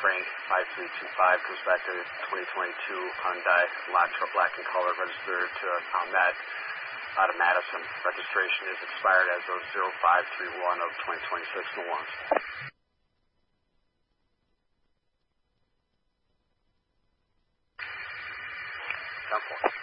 Frank 5325 comes back to 2022 Hyundai Elantra black in color, registered to Ahmed out of Madison. Registration is expired as of 0531 of 2026 in Lawrence. 10-4.